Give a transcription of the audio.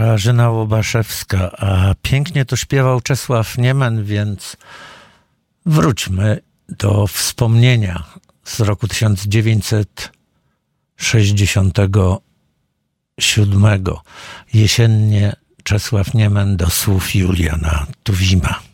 Katarzyna Łobaszewska, a pięknie to śpiewał Czesław Niemen, więc wróćmy do wspomnienia z roku 1967. Jesiennie Czesław Niemen do słów Juliana Tuwima.